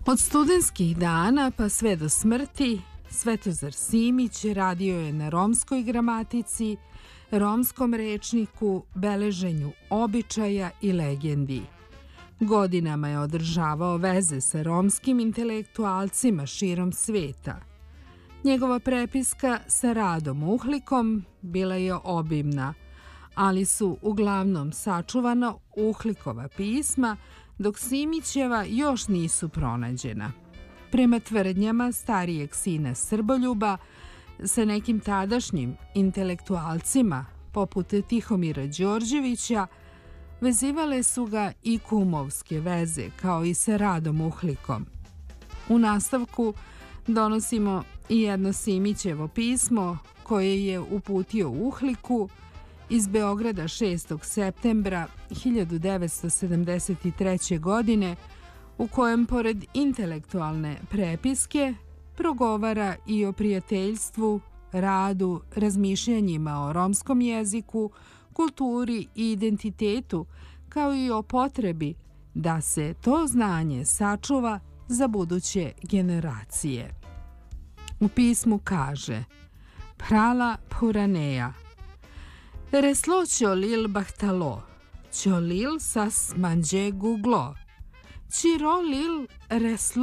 Od studentskih dana pa sve do smrti, Svetozar Simić radio je na romskoj gramatici, romskom rečniku, beleženju običaja i legendi. Godinama je održavao veze sa romskim intelektualcima širom sveta. Njegova prepiska sa Radom Uhlikom bila je obimna, ali su uglavnom sačuvana Uhlikova pisma, dok Simićeva još nisu pronađena. Prema tvrdnjama starijeg sina Srboljuba, sa nekim tadašnjim intelektualcima, poput Tihomira Đorđevića, vezivale su ga i kumovske veze, kao i sa Radom Uhlikom. U nastavku donosimo i jedno Simićevo pismo koje je uputio Uhliku iz Beograda 6. septembra 1973. godine, u kojem pored intelektualne prepiske progovara i o prijateljstvu, radu, razmišljanjima o romskom jeziku, kulturi i identitetu, kao i o potrebi da se to znanje sačuva za buduće generacije. U pismu kaže: Prala Puraneja, Reslo Ćolil Bahtalo, Ćolil sas manđe guglo, Čirolil reslo